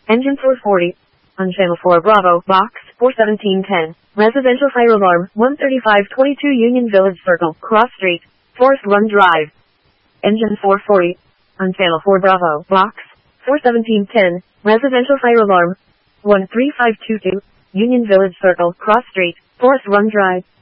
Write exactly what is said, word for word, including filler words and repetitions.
Engine four forty. On channel four Bravo, box four seventeen ten. Residential fire alarm, one thirty-five twenty-two Union Village Circle, Cross Street, Forest Run Drive. Engine four forty. On channel four Bravo, box four seventeen ten. Residential fire alarm, one three five two two. Union Village Circle, Cross Street, Forest Run Drive.